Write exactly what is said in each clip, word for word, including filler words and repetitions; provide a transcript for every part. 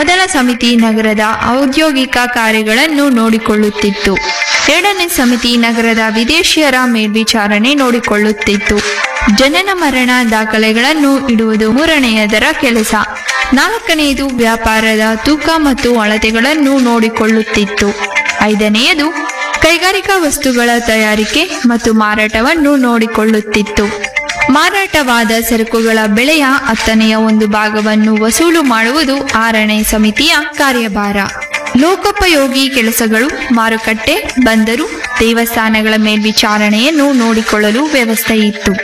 ಮೊದಲ ಸಮಿತಿ ನಗರದ ಔದ್ಯೋಗಿಕ ಕಾರ್ಯಗಳನ್ನು ನೋಡಿಕೊಳ್ಳುತ್ತಿತ್ತು. ಎರಡನೇ ಸಮಿತಿ ನಗರದ ವಿದೇಶಿಯರ ಮೇಲ್ವಿಚಾರಣೆ ನೋಡಿಕೊಳ್ಳುತ್ತಿತ್ತು. ಜನನ ಮರಣ ದಾಖಲೆಗಳನ್ನು ಇಡುವುದು ಮೂರನೆಯದರ ಕೆಲಸ. ನಾಲ್ಕನೆಯದು ವ್ಯಾಪಾರದ ತೂಕ ಮತ್ತು ಅಳತೆಗಳನ್ನು ನೋಡಿಕೊಳ್ಳುತ್ತಿತ್ತು. ಐದನೆಯದು ಕೈಗಾರಿಕಾ ವಸ್ತುಗಳ ತಯಾರಿಕೆ ಮತ್ತು ಮಾರಾಟವನ್ನು ನೋಡಿಕೊಳ್ಳುತ್ತಿತ್ತು. ಮಾರಾಟವಾದ ಸರಕುಗಳ ಬೆಲೆಯ ಹತ್ತನೆಯ ಒಂದು ಭಾಗವನ್ನು ವಸೂಲು ಮಾಡುವುದು ಆರನೇ ಸಮಿತಿಯ ಕಾರ್ಯಭಾರ. ಲೋಕೋಪಯೋಗಿ ಕೆಲಸಗಳು, ಮಾರುಕಟ್ಟೆ, ಬಂದರು, ದೇವಸ್ಥಾನಗಳ ಮೇಲ್ವಿಚಾರಣೆಯನ್ನು ನೋಡಿಕೊಳ್ಳಲು ವ್ಯವಸ್ಥೆ ಇತ್ತು.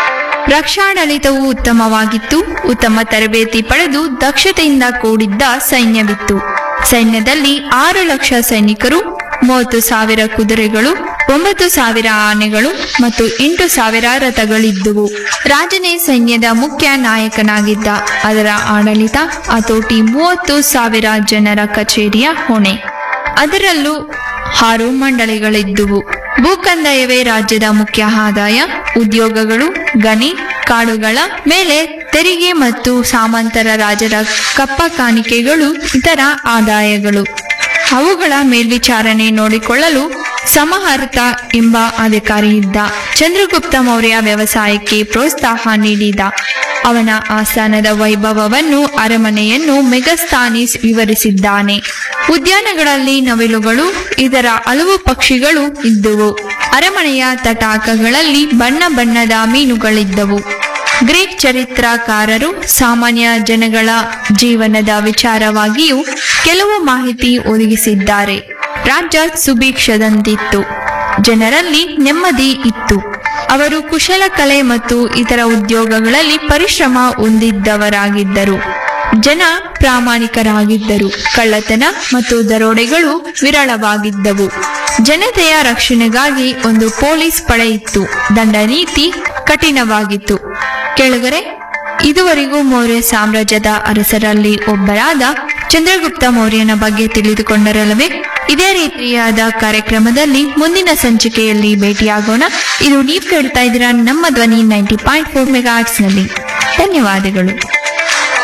ರಕ್ಷಾಡಳಿತವು ಉತ್ತಮವಾಗಿತ್ತು. ಉತ್ತಮ ತರಬೇತಿ ಪಡೆದು ದಕ್ಷತೆಯಿಂದ ಕೂಡಿದ್ದ ಸೈನ್ಯವಿತ್ತು. ಸೈನ್ಯದಲ್ಲಿ ಆರು ಲಕ್ಷ ಸೈನಿಕರು, ಮೂವತ್ತು ಸಾವಿರ ಕುದುರೆಗಳು, ಒಂಬತ್ತು ಸಾವಿರ ಆನೆಗಳು ಮತ್ತು ಎಂಟು ಸಾವಿರ ರಥಗಳಿದ್ದುವು. ರಾಜನೇ ಸೈನ್ಯದ ಮುಖ್ಯ ನಾಯಕನಾಗಿದ್ದ. ಅದರ ಆಡಳಿತ, ಹತೋಟಿ, ಮೂವತ್ತು ಸಾವಿರ ಜನರ ಕಚೇರಿಯ ಹೊಣೆ. ಅದರಲ್ಲೂ ಆರು ಮಂಡಳಿಗಳಿದ್ದುವು. ಭೂಕಂದಾಯವೇ ರಾಜ್ಯದ ಮುಖ್ಯ ಆದಾಯ. ಉದ್ಯೋಗಗಳು, ಗಣಿ, ಕಾಡುಗಳ ಮೇಲೆ ತೆರಿಗೆ ಮತ್ತು ಸಾಮಂತರ ರಾಜರ ಕಪ್ಪ ಕಾಣಿಕೆಗಳು ಇತರ ಆದಾಯಗಳು. ಅವುಗಳ ಮೇಲ್ವಿಚಾರಣೆ ನೋಡಿಕೊಳ್ಳಲು ಸಮಹರ್ತ ಎಂಬ ಅಧಿಕಾರಿ ಇದ್ದ. ಚಂದ್ರಗುಪ್ತ ಮೌರ್ಯ ವ್ಯವಸಾಯಕ್ಕೆ ಪ್ರೋತ್ಸಾಹ ನೀಡಿದ. ಅವನ ಆಸ್ಥಾನದ ವೈಭವವನ್ನು, ಅರಮನೆಯನ್ನು ಮೆಗಸ್ತಾನಿಸ್ ವಿವರಿಸಿದ್ದಾನೆ. ಉದ್ಯಾನಗಳಲ್ಲಿ ನವಿಲುಗಳು, ಇದರ ಹಲವು ಪಕ್ಷಿಗಳು ಇದ್ದುವು. ಅರಮನೆಯ ತಟಾಕಗಳಲ್ಲಿ ಬಣ್ಣ ಬಣ್ಣದ ಮೀನುಗಳಿದ್ದವು. ಗ್ರೀಕ್ ಚರಿತ್ರಕಾರರು ಸಾಮಾನ್ಯ ಜನಗಳ ಜೀವನದ ವಿಚಾರವಾಗಿಯೂ ಕೆಲವು ಮಾಹಿತಿ ಒದಗಿಸಿದ್ದಾರೆ. ರಾಜ್ಯ ಸುಭಿಕ್ಷದಂತಿತ್ತು. ಜನರಲ್ಲಿ ನೆಮ್ಮದಿ ಇತ್ತು. ಅವರು ಕುಶಲಕಲೆ ಮತ್ತು ಇತರ ಉದ್ಯೋಗಗಳಲ್ಲಿ ಪರಿಶ್ರಮ ಹೊಂದಿದ್ದವರಾಗಿದ್ದರು. ಜನ ಪ್ರಾಮಾಣಿಕರಾಗಿದ್ದರು. ಕಳ್ಳತನ ಮತ್ತು ದರೋಡೆಗಳು ವಿರಳವಾಗಿದ್ದವು. ಜನತೆಯ ರಕ್ಷಣೆಗಾಗಿ ಒಂದು ಪೊಲೀಸ್ ಪಡೆ ಇತ್ತು. ದಂಡ ನೀತಿ ಕಠಿಣವಾಗಿತ್ತು. ಕೆಳಗರೆ ಇದುವರೆಗೂ ಮೌರ್ಯ ಸಾಮ್ರಾಜ್ಯದ ಅರಸರಲ್ಲಿ ಒಬ್ಬರಾದ ಚಂದ್ರಗುಪ್ತ ಮೌರ್ಯನ ಬಗ್ಗೆ ತಿಳಿದುಕೊಂಡರಲ್ಲವೇ? ಇದೇ ರೀತಿಯಾದ ಕಾರ್ಯಕ್ರಮದಲ್ಲಿ ಮುಂದಿನ ಸಂಚಿಕೆಯಲ್ಲಿ ಭೇಟಿಯಾಗೋಣ. ಇದು ನೀವು ಕೇಳ್ತಾ ಇದ್ದೀರಾ ನಮ್ಮ ಧ್ವನಿ ನೈಂಟಿ ಪಾಯಿಂಟ್ ಫೋರ್ ಮೆಗಾಹರ್ಟ್ಸ್ ನಲ್ಲಿ. ಧನ್ಯವಾದಗಳು.